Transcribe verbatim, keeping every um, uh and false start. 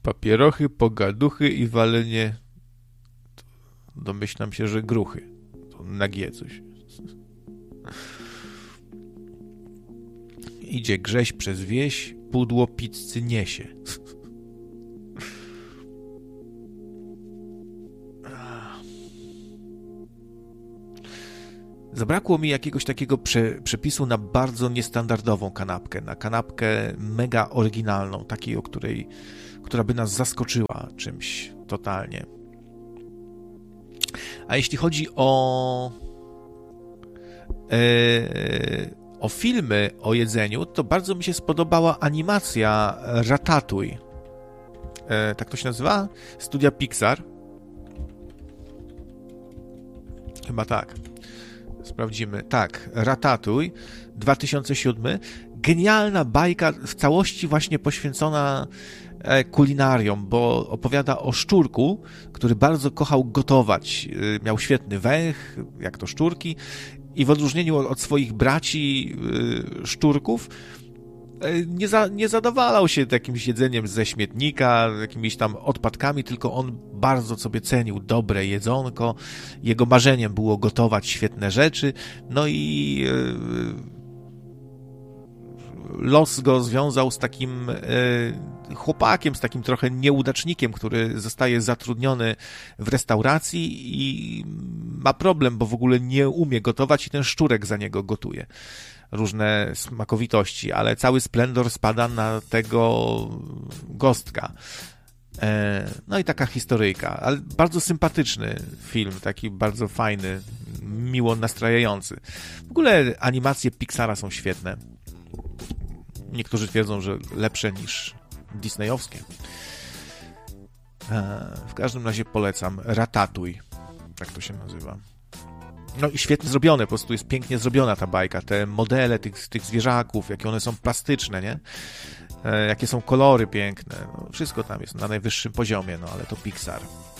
Papierochy, pogaduchy i walenie. Domyślam się, że gruchy. To na G coś. Idzie Grześ przez wieś, pudło pizzy niesie. Zabrakło mi jakiegoś takiego prze, przepisu na bardzo niestandardową kanapkę, na kanapkę mega oryginalną, takiej, o której, która by nas zaskoczyła czymś totalnie. A jeśli chodzi o e, o filmy o jedzeniu, to bardzo mi się spodobała animacja Ratatouille. E, tak to się nazywa? Studia Pixar. Chyba tak. Sprawdzimy. Tak, Ratatouille, dwa tysiące siódmy. Genialna bajka, w całości właśnie poświęcona kulinariom, bo opowiada o szczurku, który bardzo kochał gotować. Miał świetny węch, jak to szczurki, i w odróżnieniu od swoich braci szczurków nie, za, nie zadowalał się jakimś jedzeniem ze śmietnika, jakimiś tam odpadkami, tylko on bardzo sobie cenił dobre jedzonko. Jego marzeniem było gotować świetne rzeczy, no i yy, los go związał z takim yy, chłopakiem, z takim trochę nieudacznikiem, który zostaje zatrudniony w restauracji i ma problem, bo w ogóle nie umie gotować i ten szczurek za niego gotuje różne smakowitości, ale cały splendor spada na tego gostka. No i taka historyjka, ale bardzo sympatyczny film, taki bardzo fajny, miło nastrajający. W ogóle animacje Pixara są świetne. Niektórzy twierdzą, że lepsze niż disneyowskie. W każdym razie polecam Ratatouille, tak to się nazywa. No i świetnie zrobione, po prostu jest pięknie zrobiona ta bajka, te modele tych, tych zwierzaków, jakie one są plastyczne, nie? E, jakie są kolory piękne, no, wszystko tam jest na najwyższym poziomie, no ale to Pixar.